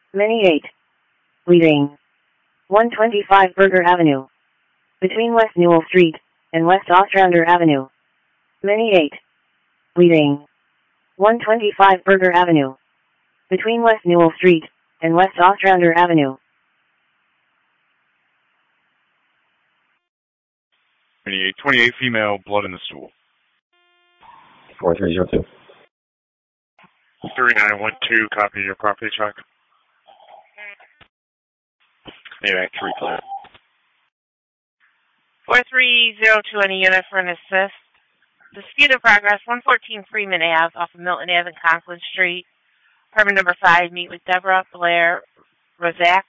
Mini 8. Leading. 125 Burger Avenue. Between West Newell Street and West Ostrander Avenue. Mini 8. Leading. 125 Burger Avenue. Between West Newell Street and West Ostrander Avenue. Mini 8, 28 female, blood in the stool. 4302. 3912, copy your property check. AVAC 3 clear. 4302 on a unit for an assist. Dispute in progress, 114 Freeman Ave off of Milton Ave and Conklin Street. Apartment number 5, meet with Deborah Blair Rozak.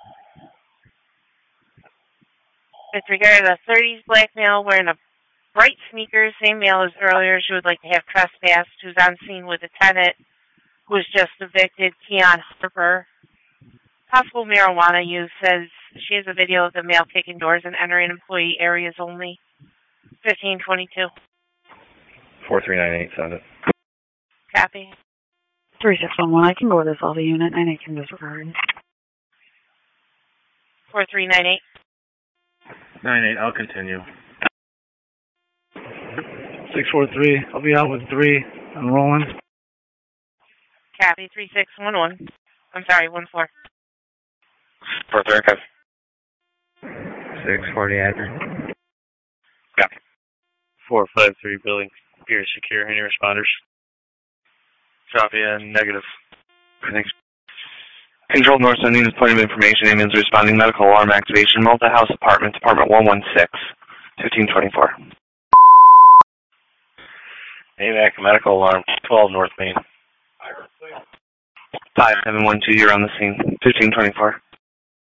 With regard to the 30s black male wearing a bright sneakers, same male as earlier, she would like to have trespassed, who's on scene with a tenant who was just evicted, Keon Harper. Possible marijuana use, says she has a video of the male kicking doors and entering employee areas only. 1522. 4398, sounded. Copy. 3611, I can go with this all the unit, and I can disregard. 4398. 98, I'll continue. 643, I'll be out with 3. I'm rolling. Copy. 3611. I'm sorry, 14. 435. 640 Adler. Copy. 453 building. Pier secure. Any responders? Copy and negative. Thanks. Control North sending this point of information. Aliens responding. Medical alarm activation. Multi-house apartment. Apartment 116. 1524. AVAC medical alarm. 12 North Main. 5712. You're on the scene. 1524.